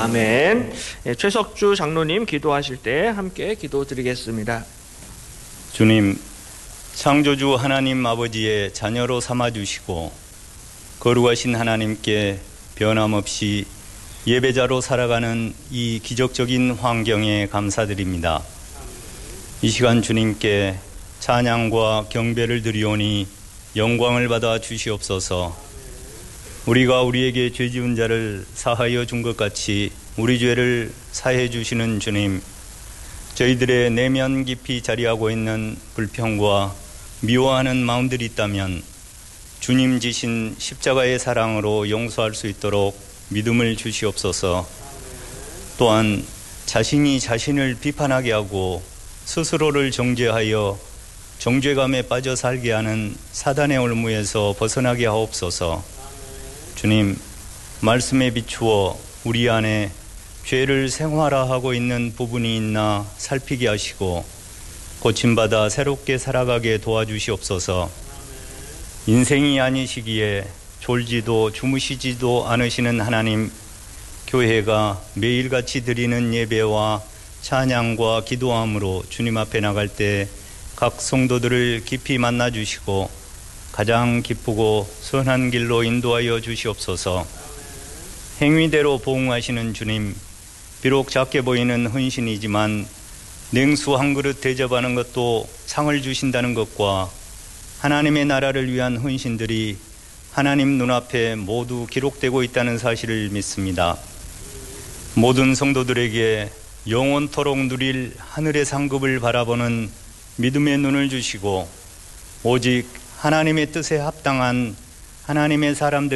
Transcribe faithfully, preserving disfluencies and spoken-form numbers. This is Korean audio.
아멘. 예, 최석주 장로님 기도하실 때 함께 기도드리겠습니다. 주님, 창조주 하나님 아버지의 자녀로 삼아주시고 거룩하신 하나님께 변함없이 예배자로 살아가는 이 기적적인 환경에 감사드립니다. 이 시간 주님께 찬양과 경배를 드리오니 영광을 받아 주시옵소서. 우리가 우리에게 죄 지은 자를 사하여 준 것 같이 우리 죄를 사해 주시는 주님, 저희들의 내면 깊이 자리하고 있는 불평과 미워하는 마음들이 있다면 주님 지신 십자가의 사랑으로 용서할 수 있도록 믿음을 주시옵소서. 또한 자신이 자신을 비판하게 하고 스스로를 정죄하여 정죄감에 빠져 살게 하는 사단의 올무에서 벗어나게 하옵소서. 주님, 말씀에 비추어 우리 안에 죄를 생활화하고 있는 부분이 있나 살피게 하시고 고침받아 새롭게 살아가게 도와주시옵소서. 인생이 아니시기에 졸지도 주무시지도 않으시는 하나님, 교회가 매일같이 드리는 예배와 찬양과 기도함으로 주님 앞에 나갈 때 각 성도들을 깊이 만나주시고 가장 기쁘고 선한 길로 인도하여 주시옵소서. 행위대로 보응하시는 주님, 비록 작게 보이는 헌신이지만 냉수 한 그릇 대접하는 것도 상을 주신다는 것과 하나님의 나라를 위한 헌신들이 하나님 눈앞에 모두 기록되고 있다는 사실을 믿습니다. 모든 성도들에게 영원토록 누릴 하늘의 상급을 바라보는 믿음의 눈을 주시고 오직 하나님의 뜻에 합당한 하나님의 사람들